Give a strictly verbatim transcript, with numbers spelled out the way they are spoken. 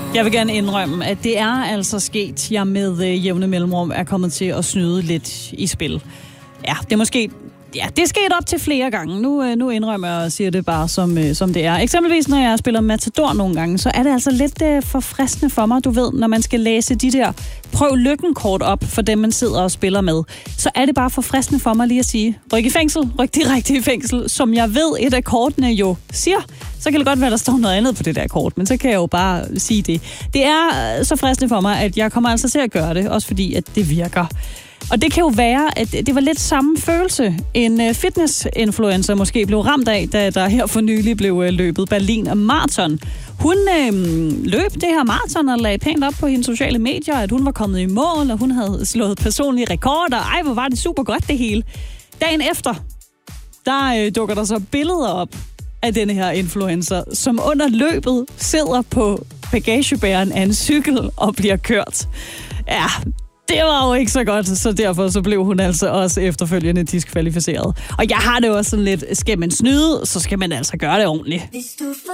Jeg vil gerne indrømme, at det er altså sket, jeg med øh, jævne mellemrum er kommet til at snyde lidt i spil. Ja, det er måske... Ja, det er sket op til flere gange. Nu, øh, nu indrømmer jeg og siger det bare, som, øh, som det er. Eksempelvis, når jeg spiller Matador nogle gange, så er det altså lidt øh, forfriskende for mig, du ved, når man skal læse de der prøv lykken-kort op for dem, man sidder og spiller med. Så er det bare forfriskende for mig lige at sige, ryk i fængsel, ryk direkte i fængsel, som jeg ved, et af kortene jo siger. Så kan det godt være, der står noget andet på det der kort, men så kan jeg jo bare sige det. Det er så fristende for mig, at jeg kommer altså til at gøre det, også fordi, at det virker. Og det kan jo være, at det var lidt samme følelse, en fitness-influencer måske blev ramt af, da der her for nylig blev løbet Berlin Marathon. Hun øh, løb det her maraton og lagde pænt op på hendes sociale medier, at hun var kommet i mål, og hun havde slået personlige rekorder. Ej, hvor var det super godt det hele. Dagen efter, der øh, dukker der så billeder op af denne her influencer, som under løbet sidder på bagagebæreren af en cykel og bliver kørt. Ja, det var jo ikke så godt, så derfor så blev hun altså også efterfølgende diskvalificeret. Og jeg har det også sådan lidt, skal man snyde, så skal man altså gøre det ordentligt.